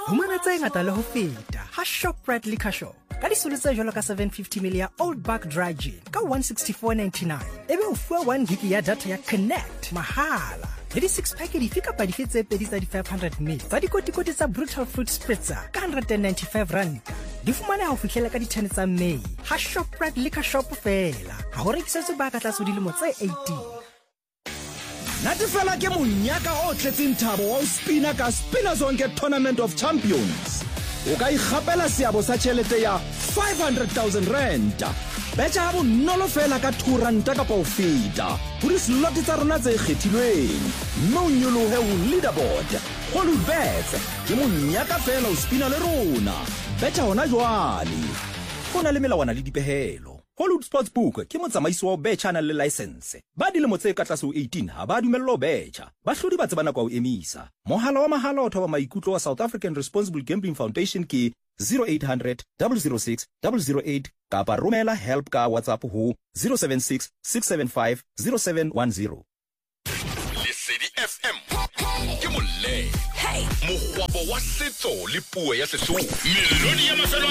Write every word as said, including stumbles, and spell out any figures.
Humana tse ngata le ho feta ha Shoprite Liquor Shop ka disolo tse jwalo ka seven fifty milliliters ya Old Buck Dry Gin ka one sixty-four ninety-nine ebe o fuwa one gig ya data ya Connect mahala le di six pack di fika pa di fetse pedi tsa di five hundred milliliters tsa dikotikoti tsa Brutal Fruit Spritzer ka one hundred ninety-five rand di fumane ha o fihlela ka di ten tsa May ha Shoprite Liquor Shop fela ha ho rekisetswe ba ka tlatso dilemo tse eighteen. Natifela ke monyaka o tletseng thabo wa spina ka Spina Zonke Tournament of Champions. O ka igapela seabo sa tšhelete ya five hundred thousand rand. Betša ha bonolo fela ka two rand ka po feta. Ho di slot tsa rona tse kgethilweng. Mme o nyolohe ho leaderboard. Hollywood Bets ke monyaka fela o spina le rona. Betša hona jwale. Ho na le melawana le dipehelo. Hollywood Sportsbook ke motsamaisi wa betcha na le license. Ba dilemo tse ka tlase ho eighteen ha ba dumello betcha. Bahlodi ba tsebana kwa o emisa. Mohala wa mahala o thoba maikutlo wa South African Responsible Gambling Foundation ke zero eight hundred, double oh six, double oh eight kapa romela help ka WhatsApp ho zero seven six, six seven five, zero seven one zero. Lesedi F M ke molle. Hey, mogwabo wa setso le puo ya Sesotho. Melodi ya mafelo